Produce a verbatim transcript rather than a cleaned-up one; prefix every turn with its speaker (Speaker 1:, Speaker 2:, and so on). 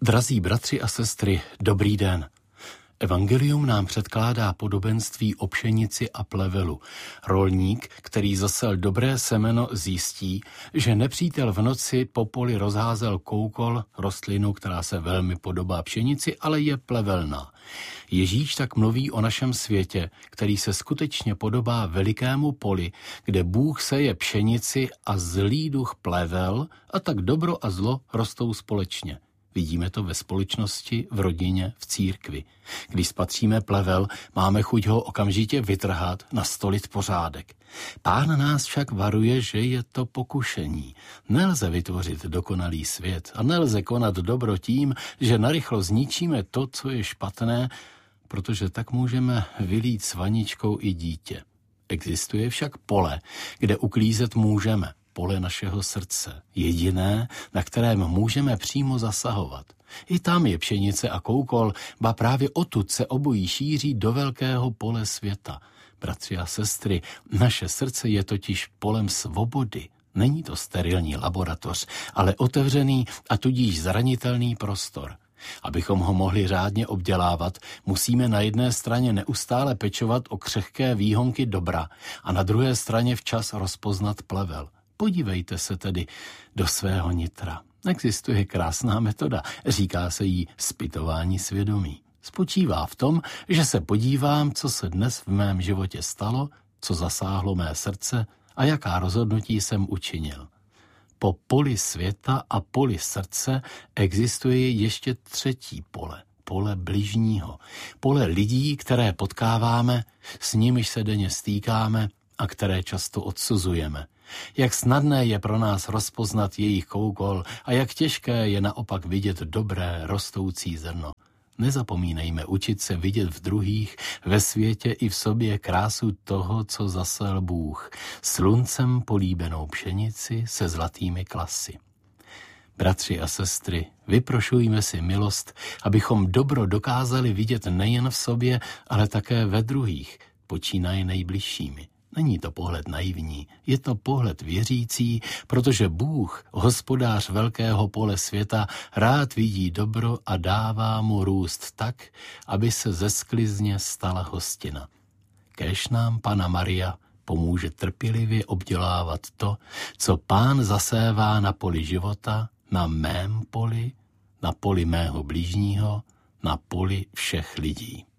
Speaker 1: Drazí bratři a sestry, dobrý den. Evangelium nám předkládá podobenství o pšenici a plevelu. Rolník, který zasel dobré semeno, zjistí, že nepřítel v noci po poli rozházel koukol, rostlinu, která se velmi podobá pšenici, ale je plevelná. Ježíš tak mluví o našem světě, který se skutečně podobá velikému poli, kde Bůh seje pšenici a zlý duch plevel, a tak dobro a zlo rostou společně. Vidíme to ve společnosti, v rodině, v církvi. Když spatříme plevel, máme chuť ho okamžitě vytrhat, nastolit pořádek. Pán nás však varuje, že je to pokušení. Nelze vytvořit dokonalý svět a nelze konat dobro tím, že narychlo zničíme to, co je špatné, protože tak můžeme vylít s vaničkou i dítě. Existuje však pole, kde uklízet můžeme. Pole našeho srdce, jediné, na kterém můžeme přímo zasahovat. I tam je pšenice a koukol, ba právě odtud se obojí šíří do velkého pole světa. Bratři a sestry, naše srdce je totiž polem svobody. Není to sterilní laboratoř, ale otevřený a tudíž zranitelný prostor. Abychom ho mohli řádně obdělávat, musíme na jedné straně neustále pečovat o křehké výhonky dobra a na druhé straně včas rozpoznat plevel. Podívejte se tedy do svého nitra. Existuje krásná metoda, říká se jí zpytování svědomí. Spočívá v tom, že se podívám, co se dnes v mém životě stalo, co zasáhlo mé srdce a jaká rozhodnutí jsem učinil. Po poli světa a poli srdce existuje ještě třetí pole, pole bližního, pole lidí, které potkáváme, s nimiž se denně stýkáme a které často odsuzujeme. Jak snadné je pro nás rozpoznat jejich koukol a jak těžké je naopak vidět dobré, rostoucí zrno. Nezapomínejme učit se vidět v druhých, ve světě i v sobě krásu toho, co zasel Bůh, sluncem políbenou pšenici se zlatými klasy. Bratři a sestry, vyprošujme si milost, abychom dobro dokázali vidět nejen v sobě, ale také ve druhých, počínaje nejbližšími. Není to pohled naivní, je to pohled věřící, protože Bůh, hospodář velkého pole světa, rád vidí dobro a dává mu růst tak, aby se ze sklizně stala hostina. Kéž nám Panna Maria pomůže trpělivě obdělávat to, co Pán zasévá na poli života, na mém poli, na poli mého blížního, na poli všech lidí.